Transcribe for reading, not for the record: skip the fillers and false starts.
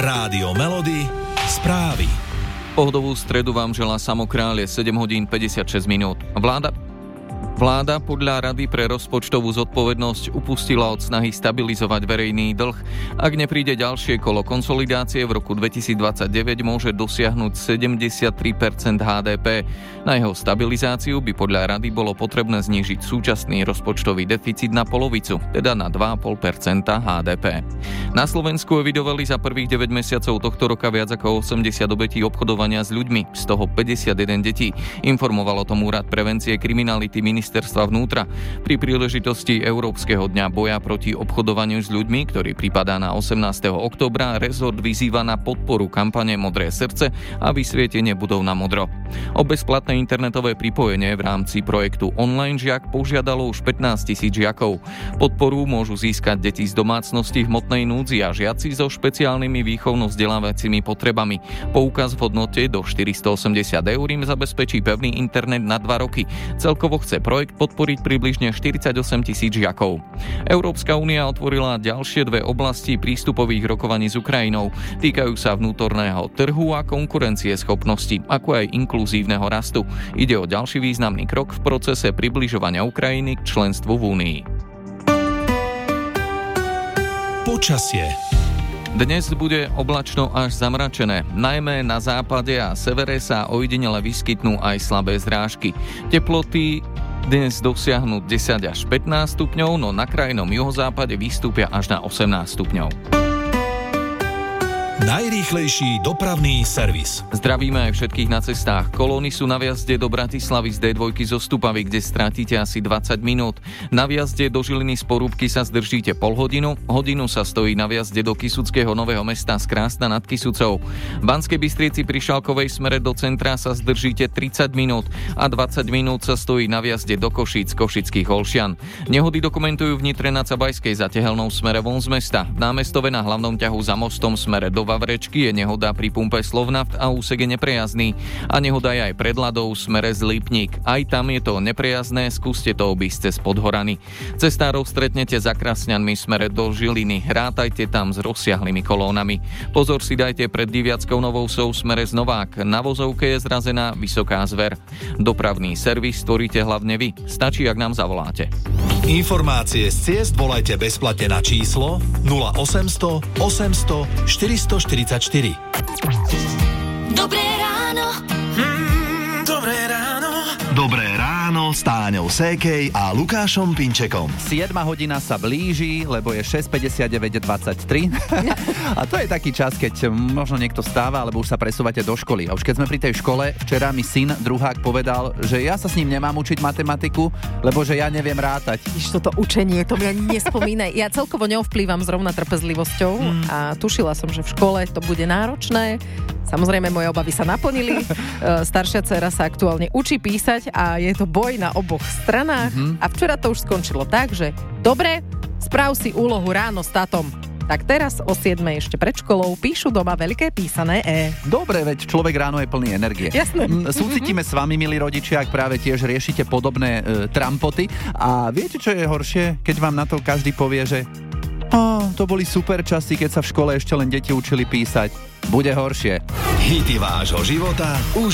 Rádio Melody, správy. Pohodovú stredu vám želá Samokrál, je 7 hodín 56 minút. Vláda podľa Rady pre rozpočtovú zodpovednosť upustila od snahy stabilizovať verejný dlh. Ak nepríde ďalšie kolo konsolidácie, v roku 2029 môže dosiahnuť 73% HDP. Na jeho stabilizáciu by podľa Rady bolo potrebné znížiť súčasný rozpočtový deficit na polovicu, teda na 2,5% HDP. Na Slovensku evidovali za prvých 9 mesiacov tohto roka viac ako 80 obetí obchodovania s ľuďmi, z toho 51 detí. Informoval o tom Úrad prevencie kriminality Ministerstva vnútra. Pri príležitosti Európskeho dňa boja proti obchodovaniu s ľuďmi, ktorý pripadá na 18. októbra, rezort vyzýva na podporu kampane Modré srdce a vysvietenie budov na modro. O bezplatné internetové pripojenie v rámci projektu Online žiak požiadalo už 15 000 žiakov. Podporu môžu získať deti z domácnosti v hmotnej núdzi a žiaci so špeciálnymi výchovno-vzdelávacími potrebami. Poukaz v hodnote do 480 eur im zabezpečí pevný internet na 2 roky. Celkovo chce projekt podporiť približne 48 000 žiakov. Európska únia otvorila ďalšie 2 oblasti prístupových rokovaní s Ukrajinou. Týkajú sa vnútorného trhu a konkurencieschopnosti, ako aj inkluzívneho rastu. Ide o ďalší významný krok v procese približovania Ukrajiny k členstvu v Únii. Počasie. Dnes bude oblačno až zamračené. Najmä na západe a severe sa ojedinele vyskytnú aj slabé zrážky. Teploty dnes dosiahnu 10 až 15 stupňov, no na krajnom juhozápade vystúpia až na 18 stupňov. Najrýchlejší dopravný servis. Zdravíme aj všetkých na cestách. Kolóny sú na vjazde do Bratislavy z D2 zo Stupavy, kde stratíte asi 20 minút. Na vjazde do Žiliny z Porúbky sa zdržíte pol hodinu. Hodinu sa stojí na vjazde do Kysuckého Nového Mesta z Krásna nad Kysucou. V Banskej Bystrici pri Šalkovej smere do centra sa zdržíte 30 minút a 20 minút sa stojí na vjazde do Košíc Košických Olšian. Nehody dokumentujú v Nitre nad Sabajskej za Tehelnou smere von z mesta. V Námestove na hlavnom ťahu za mostom smere do Vavrečky je nehoda pri pumpe Slovnaft a úsek je neprejazný. A nehoda je aj pred Ladou smere z Lipník. Aj tam je to neprejazné, skúste to obísť cez Podhorany. Cestárov stretnete za Krasňanmi smere do Žiliny. Rátajte tam s rozsiahlými kolónami. Pozor si dajte pred Diviackou Novou Vsou smere z Novák. Na vozovke je zrazená Vysoká Zver. Dopravný servis tvoríte hlavne vy. Stačí, ak nám zavoláte. Informácie z ciest volajte bezplatne na číslo 0800 800 444. Dobré ráno. Dobré ráno. Dobré ráno s Táňou Sékej a Lukášom Pinčekom. 7 hodina sa blíži, lebo je 6:59:23. A to je taký čas, keď možno niekto stáva, alebo už sa presúvate do školy. A už keď sme pri tej škole, včera mi syn, druhák, povedal, že ja sa s ním nemám učiť matematiku, lebo že ja neviem rátať. Víš, toto učenie, to mi ani nespomínaj. Ja celkovo neovplývam zrovna trpezlivosťou a tušila som, že v škole to bude náročné. Samozrejme, moje obavy sa naplnili. Staršia dcéra sa aktuálne učí písať a je to boj na oboch stranách. A včera to už skončilo tak, že dobre, správ si úlohu ráno s tátom. Tak teraz o 7 ešte pred školou píšu doma veľké písané E. Dobre, veď človek ráno je plný energie. Jasné. Súcitíme s vami, milí rodičia, ak práve tiež riešite podobné trampoty. A viete, čo je horšie? Keď vám na to každý povie, že to boli super časy, keď sa v škole ešte len deti učili písať. Bude horšie. Hity vášho života už